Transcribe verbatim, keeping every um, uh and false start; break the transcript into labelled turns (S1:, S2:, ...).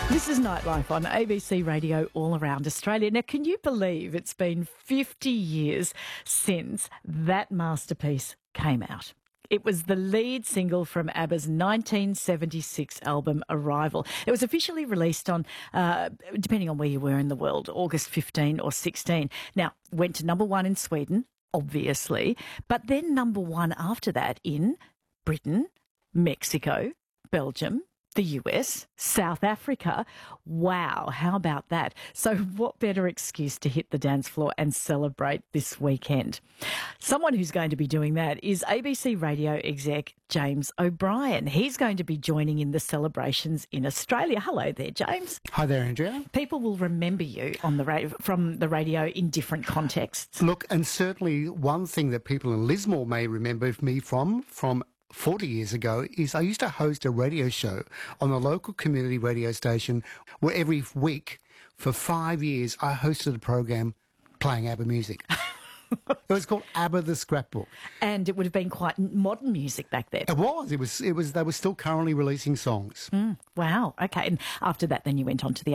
S1: This is Nightlife on A B C Radio all around Australia. Now, can you believe it's been fifty years since that masterpiece came out? It was the lead single from ABBA's nineteen seventy-six album Arrival. It was officially released on, uh, depending on where you were in the world, August fifteenth or sixteenth. Now, went to number one in Sweden, obviously, but then number one after that in Britain, Mexico, Belgium, the U S, South Africa. Wow, how about that? So what better excuse to hit the dance floor and celebrate this weekend? Someone who's going to be doing that is A B C Radio exec James O'Brien. He's going to be joining in the celebrations in Australia. Hello there, James.
S2: Hi there, Andrea.
S1: People will remember you on the ra- from the radio in different contexts.
S2: Look, and certainly one thing that people in Lismore may remember me from, from forty years ago, is I used to host a radio show on a local community radio station where every week for five years I hosted a program playing ABBA music. It was called ABBA the Scrapbook.
S1: And it would have been quite modern music back then.
S2: It was. It was. It was. They were still currently releasing songs.
S1: Mm, wow. Okay. And after that, then you went on to the